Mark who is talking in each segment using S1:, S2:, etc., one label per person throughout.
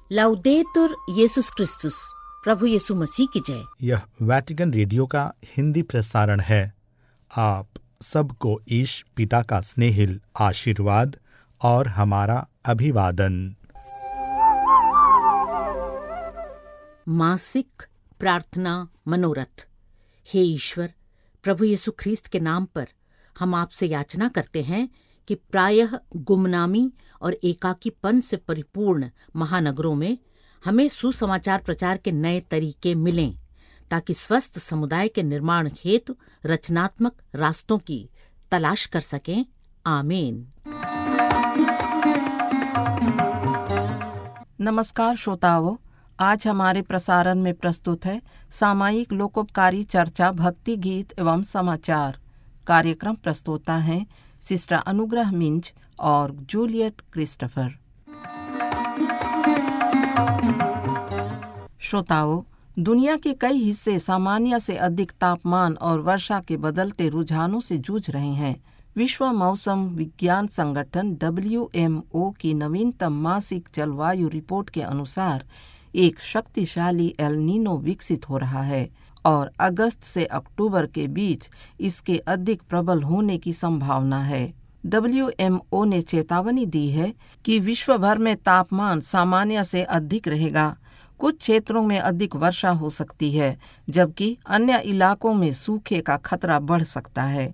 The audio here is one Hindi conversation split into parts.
S1: लाउदेतुर येसुस क्रिस्तुस, प्रभु यीशु मसीह की जय।
S2: यह वैटिकन रेडियो का हिंदी प्रसारण है। आप सबको ईश पिता का स्नेहिल आशीर्वाद और हमारा अभिवादन।
S1: मासिक प्रार्थना मनोरथ। हे ईश्वर, प्रभु यीशु ख्रीस्त के नाम पर हम आपसे याचना करते हैं कि प्रायः गुमनामी और एकाकीपन से परिपूर्ण महानगरों में हमें सुसमाचार प्रचार के नए तरीके मिलें, ताकि स्वस्थ समुदाय के निर्माण हेतु रचनात्मक रास्तों की तलाश कर सकें। आमीन।
S3: नमस्कार श्रोताओं, आज हमारे प्रसारण में प्रस्तुत है सामायिक लोकोपकारी चर्चा, भक्ति गीत एवं समाचार। कार्यक्रम प्रस्तोता हैं सिस्टर अनुग्रह मिंज और जूलियट क्रिस्टोफर। श्रोताओं, दुनिया के कई हिस्से सामान्य से अधिक तापमान और वर्षा के बदलते रुझानों से जूझ रहे हैं। विश्व मौसम विज्ञान संगठन WMO की नवीनतम मासिक जलवायु रिपोर्ट के अनुसार एक शक्तिशाली एल नीनो विकसित हो रहा है और अगस्त से अक्टूबर के बीच इसके अधिक प्रबल होने की संभावना है। WMO ने चेतावनी दी है कि विश्व भर में तापमान सामान्य से अधिक रहेगा। कुछ क्षेत्रों में अधिक वर्षा हो सकती है, जबकि अन्य इलाकों में सूखे का खतरा बढ़ सकता है।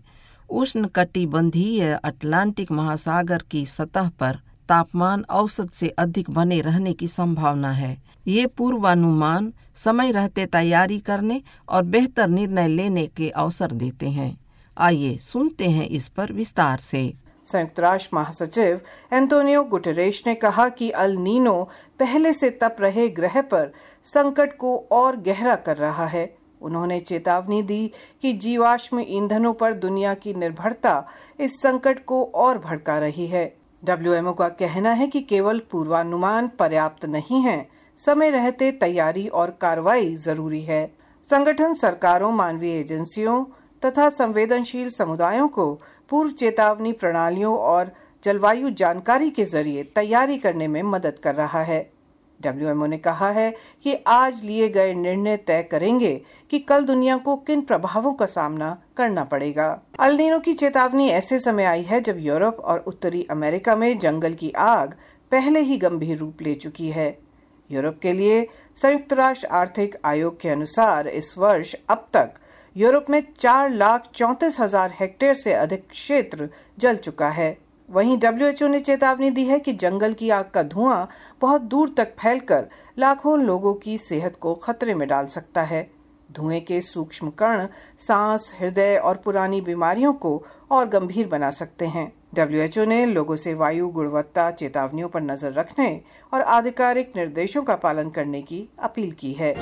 S3: उष्णकटिबंधीय अटलांटिक महासागर की सतह पर तापमान औसत से अधिक बने रहने की संभावना है। ये पूर्वानुमान समय रहते तैयारी करने और बेहतर निर्णय लेने के अवसर देते हैं। आइए सुनते हैं इस पर विस्तार से।
S4: संयुक्त राष्ट्र महासचिव एंटोनियो गुटेरेश ने कहा कि अल नीनो पहले से तप रहे ग्रह पर संकट को और गहरा कर रहा है। उन्होंने चेतावनी दी कि जीवाश्म ईंधनों पर दुनिया की निर्भरता इस संकट को और भड़का रही है। WMO का कहना है कि केवल पूर्वानुमान पर्याप्त नहीं है, समय रहते तैयारी और कार्रवाई जरूरी है। संगठन सरकारों, मानवीय एजेंसियों तथा संवेदनशील समुदायों को पूर्व चेतावनी प्रणालियों और जलवायु जानकारी के जरिए तैयारी करने में मदद कर रहा है। WMO ने कहा है कि आज लिए गए निर्णय तय करेंगे कि कल दुनिया को किन प्रभावों का सामना करना पड़ेगा। अल नीनो की चेतावनी ऐसे समय आई है जब यूरोप और उत्तरी अमेरिका में जंगल की आग पहले ही गंभीर रूप ले चुकी है। यूरोप के लिए संयुक्त राष्ट्र आर्थिक आयोग के अनुसार इस वर्ष अब तक यूरोप में 4,34,000 हेक्टेयर से अधिक क्षेत्र जल चुका है। वहीं WHO ने चेतावनी दी है कि जंगल की आग का धुआं बहुत दूर तक फैलकर लाखों लोगों की सेहत को खतरे में डाल सकता है। धुएं के सूक्ष्म कण सांस, हृदय और पुरानी बीमारियों को और गंभीर बना सकते हैं। WHO ने लोगों से वायु गुणवत्ता चेतावनियों पर नजर रखने और आधिकारिक निर्देशों का पालन करने की अपील की है।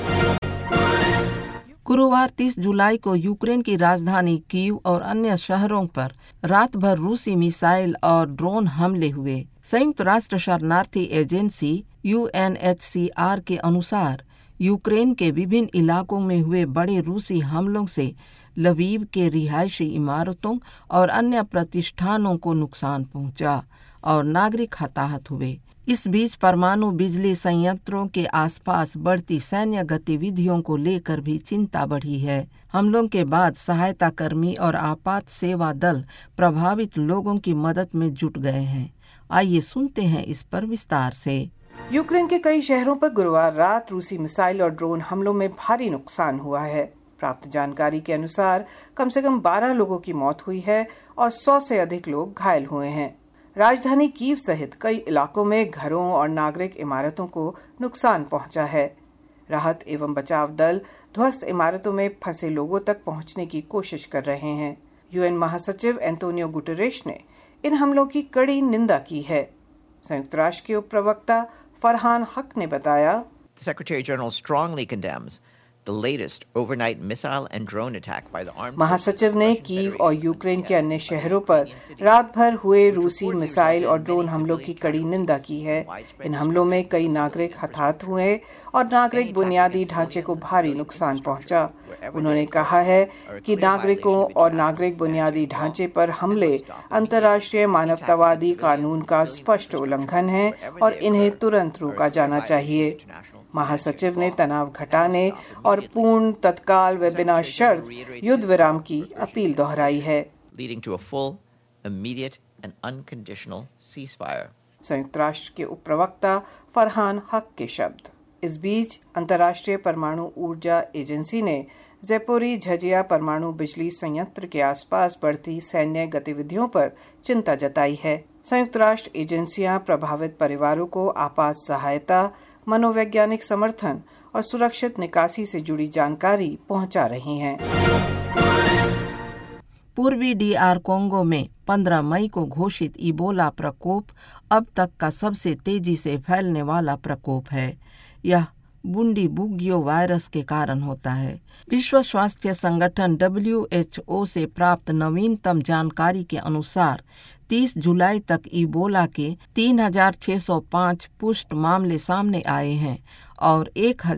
S3: गुरुवार 30 जुलाई को यूक्रेन की राजधानी कीव और अन्य शहरों पर रात भर रूसी मिसाइल और ड्रोन हमले हुए। संयुक्त राष्ट्र शरणार्थी एजेंसी UNHCR के अनुसार यूक्रेन के विभिन्न इलाकों में हुए बड़े रूसी हमलों से लवीव के रिहायशी इमारतों और अन्य प्रतिष्ठानों को नुकसान पहुंचा और नागरिक हताहत हुए। इस बीच परमाणु बिजली संयंत्रों के आसपास बढ़ती सैन्य गतिविधियों को लेकर भी चिंता बढ़ी है। हमलों के बाद सहायता कर्मी और आपात सेवा दल प्रभावित लोगों की मदद में जुट गए हैं। आइए सुनते हैं इस पर विस्तार से।
S4: यूक्रेन के कई शहरों पर गुरुवार रात रूसी मिसाइल और ड्रोन हमलों में भारी नुकसान हुआ है। प्राप्त जानकारी के अनुसार कम से कम 12 लोगों की मौत हुई है और 100 से अधिक लोग घायल हुए हैं। राजधानी कीव सहित कई इलाकों में घरों और नागरिक इमारतों को नुकसान पहुंचा है। राहत एवं बचाव दल ध्वस्त इमारतों में फंसे लोगों तक पहुंचने की कोशिश कर रहे हैं। UN महासचिव एंटोनियो गुटेरेश ने इन हमलों की कड़ी निंदा की है। संयुक्त राष्ट्र के उप प्रवक्ता फरहान हक ने बताया,
S5: The Secretary General strongly condemns the latest overnight missile and drone attack by the armed
S4: महासचिव ने कीव और यूक्रेन के अन्य शहरों पर रात भर हुए रूसी मिसाइल और ड्रोन हमलों की कड़ी निंदा की है। इन हमलों में कई नागरिक हताहत हुए और नागरिक बुनियादी ढांचे को भारी नुकसान पहुंचा। उन्होंने कहा है कि नागरिकों और नागरिक बुनियादी ढांचे पर हमले अंतर्राष्ट्रीय मानवतावादी कानून का स्पष्ट उल्लंघन है और इन्हें तुरंत रोका जाना चाहिए। महासचिव ने तनाव घटाने और पूर्ण, तत्काल व बिना शर्त युद्ध विराम की अपील दोहराई है। संयुक्त राष्ट्र के उप प्रवक्ता फरहान हक के शब्द। इस बीच अंतर्राष्ट्रीय परमाणु ऊर्जा एजेंसी ने ज़ैपोरिझ्जिया परमाणु बिजली संयंत्र के आसपास बढ़ती सैन्य गतिविधियों पर चिंता जताई है। संयुक्त राष्ट्र एजेंसियां प्रभावित परिवारों को आपात सहायता, मनोवैज्ञानिक समर्थन और सुरक्षित निकासी से जुड़ी जानकारी पहुंचा रही हैं।
S3: पूर्वी DR कोंगो में 15 मई को घोषित इबोला प्रकोप अब तक का सबसे तेजी से फैलने वाला प्रकोप है। यह बुंडीबुगियो वायरस के कारण होता है। विश्व स्वास्थ्य संगठन WHO से प्राप्त नवीनतम जानकारी के अनुसार 30 जुलाई तक इबोला के 3,605 पुष्ट मामले सामने आए हैं और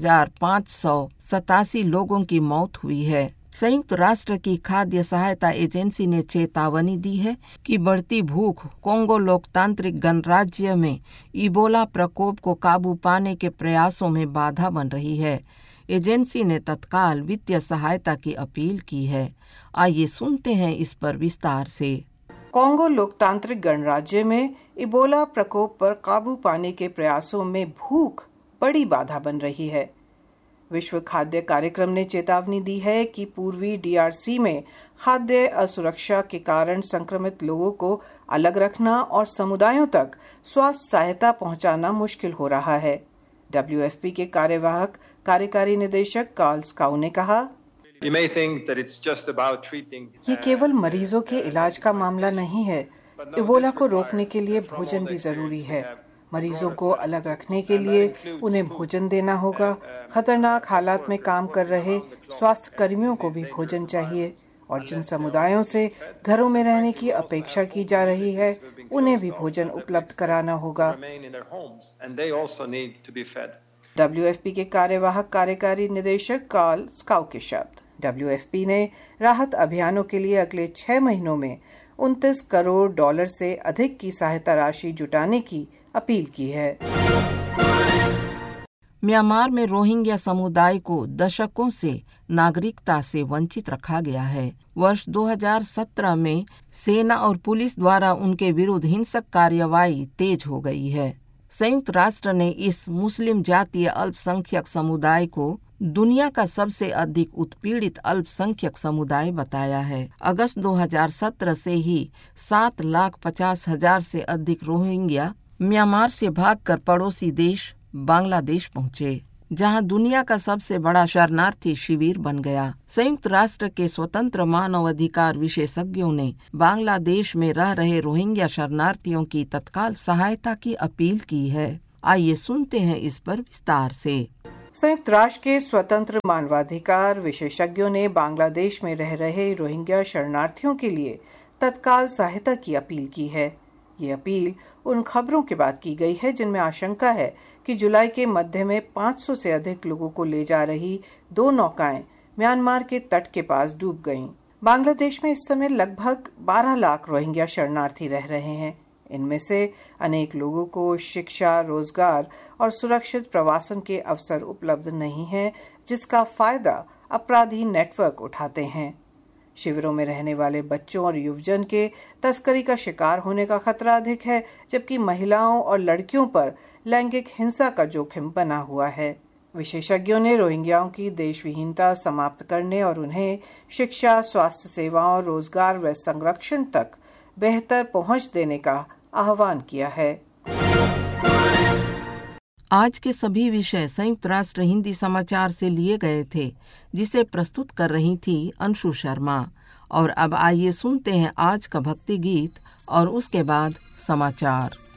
S3: 1,587 लोगों की मौत हुई है। संयुक्त राष्ट्र की खाद्य सहायता एजेंसी ने चेतावनी दी है कि बढ़ती भूख कोंगो लोकतांत्रिक गणराज्य में इबोला प्रकोप को काबू पाने के प्रयासों में बाधा बन रही है। एजेंसी ने तत्काल वित्तीय सहायता की अपील की है। आइए सुनते हैं इस पर विस्तार से।
S4: कोंगो लोकतांत्रिक गणराज्य में इबोला प्रकोप पर काबू पाने के प्रयासों में भूख बड़ी बाधा बन रही है। विश्व खाद्य कार्यक्रम ने चेतावनी दी है कि पूर्वी DRC में खाद्य असुरक्षा के कारण संक्रमित लोगों को अलग रखना और समुदायों तक स्वास्थ्य सहायता पहुंचाना मुश्किल हो रहा है। WFP के कार्यवाहक कार्यकारी निदेशक कार्ल स्काउ ने कहा, ये केवल मरीजों के इलाज का मामला नहीं है। इबोला को रोकने के लिए भोजन भी जरूरी है। मरीजों को अलग रखने के लिए उन्हें भोजन देना होगा। खतरनाक हालात में काम कर रहे स्वास्थ्य कर्मियों को भी भोजन चाहिए और जिन समुदायों से घरों में रहने की अपेक्षा की जा रही है उन्हें भी भोजन उपलब्ध कराना होगा। WFP के कार्यवाहक कार्यकारी निदेशक कार्ल स्काउ के शब्द। WFP ने राहत अभियानों के लिए अगले 6 महीनों में $29 करोड़ से अधिक की सहायता राशि जुटाने की अपील की है।
S3: म्यांमार में रोहिंग्या समुदाय को दशकों से नागरिकता से वंचित रखा गया है। वर्ष 2017 में सेना और पुलिस द्वारा उनके विरुद्ध हिंसक कार्रवाई तेज हो गई है। संयुक्त राष्ट्र ने इस मुस्लिम जातीय अल्पसंख्यक समुदाय को दुनिया का सबसे अधिक उत्पीड़ित अल्पसंख्यक समुदाय बताया है। अगस्त 2017 से ही 7,50,000 से अधिक रोहिंग्या म्यांमार से भागकर पड़ोसी देश बांग्लादेश पहुंचे, जहां दुनिया का सबसे बड़ा शरणार्थी शिविर बन गया। संयुक्त राष्ट्र के स्वतंत्र मानव अधिकार विशेषज्ञों ने बांग्लादेश में रह रहे रोहिंग्या शरणार्थियों की तत्काल सहायता की अपील की है। आइए सुनते हैं इस पर विस्तार से।
S4: संयुक्त राष्ट्र के स्वतंत्र मानवाधिकार विशेषज्ञों ने बांग्लादेश में रह रहे रोहिंग्या शरणार्थियों के लिए तत्काल सहायता की अपील की है। ये अपील उन खबरों के बाद की गई है जिनमें आशंका है कि जुलाई के मध्य में 500 से अधिक लोगों को ले जा रही 2 नौकाएं म्यांमार के तट के पास डूब गईं। बांग्लादेश में इस समय लगभग 12 लाख रोहिंग्या शरणार्थी रह रहे हैं। इनमें से अनेक लोगों को शिक्षा, रोजगार और सुरक्षित प्रवासन के अवसर उपलब्ध नहीं हैं, जिसका फायदा अपराधी नेटवर्क उठाते हैं। शिविरों में रहने वाले बच्चों और युवजन के तस्करी का शिकार होने का खतरा अधिक है, जबकि महिलाओं और लड़कियों पर लैंगिक हिंसा का जोखिम बना हुआ है। विशेषज्ञों ने रोहिंग्याओं की देशविहीनता समाप्त करने और उन्हें शिक्षा, स्वास्थ्य सेवाओं, रोजगार व संरक्षण तक बेहतर पहुंच देने का आह्वान किया है।
S3: आज के सभी विषय संयुक्त राष्ट्र हिंदी समाचार से लिए गए थे, जिसे प्रस्तुत कर रही थी अंशु शर्मा। और अब आइए सुनते हैं आज का भक्ति गीत और उसके बाद समाचार।